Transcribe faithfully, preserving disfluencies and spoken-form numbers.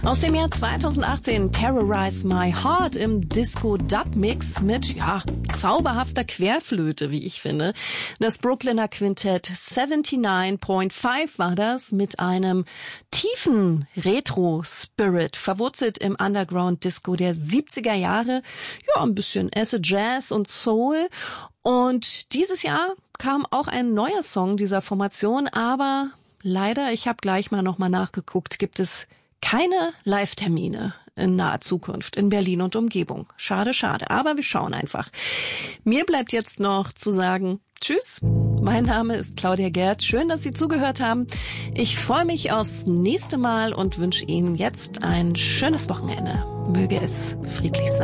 Aus dem Jahr zweitausendachtzehn Terrorize My Heart im Disco-Dub-Mix mit, ja, zauberhafter Querflöte, wie ich finde. Das Brooklyner Quintett neunundsiebzig Komma fünf war das mit einem tiefen Retro-Spirit, verwurzelt im Underground-Disco der siebziger Jahre. Ja, ein bisschen Acid Jazz und Soul. Und dieses Jahr kam auch ein neuer Song dieser Formation, aber leider, ich habe gleich mal nochmal nachgeguckt, gibt es keine Live-Termine in naher Zukunft in Berlin und Umgebung. Schade, schade. Aber wir schauen einfach. Mir bleibt jetzt noch zu sagen, tschüss. Mein Name ist Claudia Gerd. Schön, dass Sie zugehört haben. Ich freue mich aufs nächste Mal und wünsche Ihnen jetzt ein schönes Wochenende. Möge es friedlich sein.